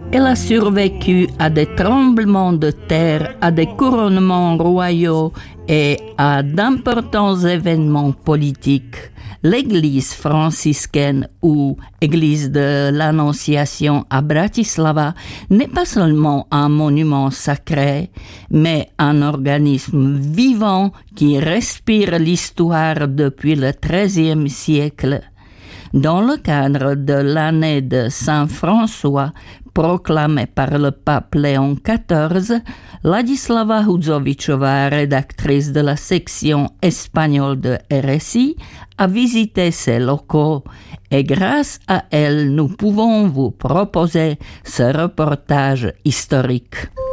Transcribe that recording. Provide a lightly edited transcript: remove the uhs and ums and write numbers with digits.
Elle a survécu à des tremblements de terre, à des couronnements royaux et à d'importants événements politiques. L'église franciscaine ou église de l'Annonciation à Bratislava n'est pas seulement un monument sacré, mais un organisme vivant qui respire l'histoire depuis le XIIIe siècle. Dans le cadre de l'année de Saint François, proclamée par le pape Léon XIV, Ladislava Hudzovičová, rédactrice de la section espagnole de RSI, a visité ces locaux et grâce à elle, nous pouvons vous proposer ce reportage historique.